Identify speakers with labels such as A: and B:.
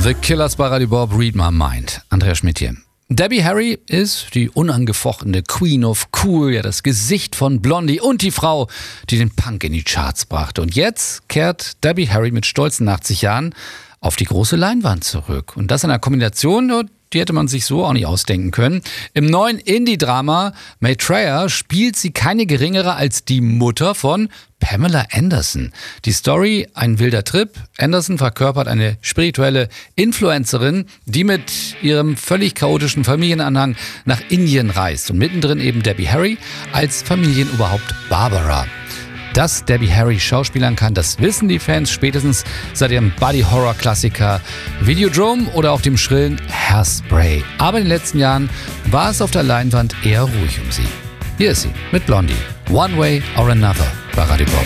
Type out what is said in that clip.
A: The Killers bei Radio Bob, Read My Mind. Andreas Schmidt hier. Debbie Harry ist die unangefochtene Queen of Cool, ja das Gesicht von Blondie und die Frau, die den Punk in die Charts brachte. Und jetzt kehrt Debbie Harry mit stolzen 80 Jahren auf die große Leinwand zurück. Und das in einer Kombination, die hätte man sich so auch nicht ausdenken können. Im neuen Indie-Drama Maitreya spielt sie keine geringere als die Mutter von Pamela Anderson. Die Story, ein wilder Trip. Anderson verkörpert eine spirituelle Influencerin, die mit ihrem völlig chaotischen Familienanhang nach Indien reist. Und mittendrin eben Debbie Harry als Familienoberhaupt Barbara. Dass Debbie Harry schauspielern kann, das wissen die Fans spätestens seit ihrem Buddy-Horror-Klassiker Videodrome oder auch dem schrillen Hairspray. Aber in den letzten Jahren war es auf der Leinwand eher ruhig um sie. Hier ist sie mit Blondie. One Way or Another bei Radio Bob.